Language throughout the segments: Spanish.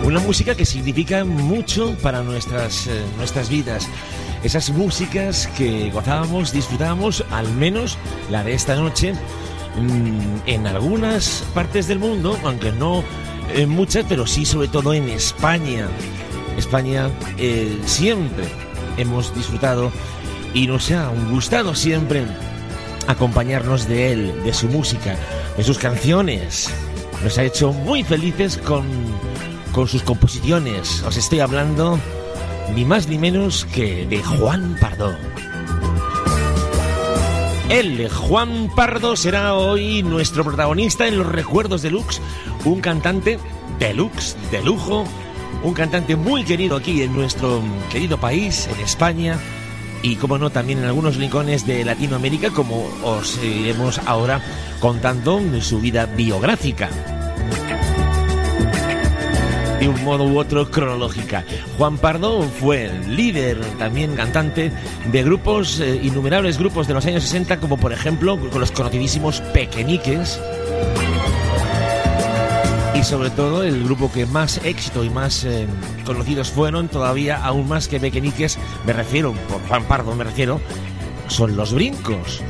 Una música que significa mucho para nuestras vidas. Esas músicas que gozábamos, disfrutábamos, al menos la de esta noche, en algunas partes del mundo, aunque no en muchas, pero sí sobre todo en España. España siempre hemos disfrutado y nos ha gustado siempre acompañarnos de él, de su música, de sus canciones. Nos ha hecho muy felices con sus composiciones. Os estoy hablando ni más ni menos que de Juan Pardo. Él, Juan Pardo, será hoy nuestro protagonista en los Recuerdos Deluxe, un cantante deluxe, de lujo, un cantante muy querido aquí en nuestro querido país, en España, y como no, también en algunos rincones de Latinoamérica, como os iremos ahora contando su vida biográfica, de un modo u otro cronológica. Juan Pardo fue líder, también cantante de grupos, innumerables grupos de los años 60, como por ejemplo con los conocidísimos Pequeñiques, y sobre todo el grupo que más éxito y más conocidos fueron, todavía aún más que Pequeñiques, me refiero, por Juan Pardo me refiero, son Los Brincos.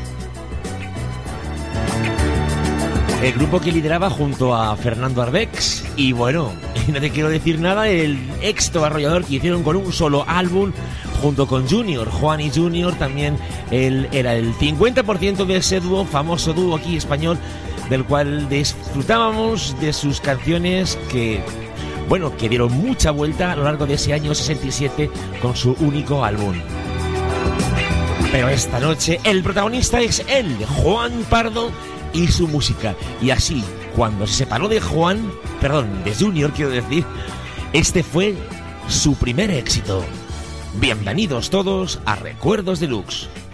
El grupo que lideraba junto a Fernando Arbex, y bueno, no te quiero decir nada, el éxito arrollador que hicieron con un solo álbum junto con Junior, Juan y Junior. También él era el 50% de ese dúo, famoso dúo aquí español, del cual disfrutábamos de sus canciones que, bueno, que dieron mucha vuelta a lo largo de ese año 67 con su único álbum. Pero esta noche el protagonista es él, Juan Pardo, y su música. Y así, cuando se separó de Junior, quiero decir, este fue su primer éxito. Bienvenidos todos a Recuerdos Deluxe.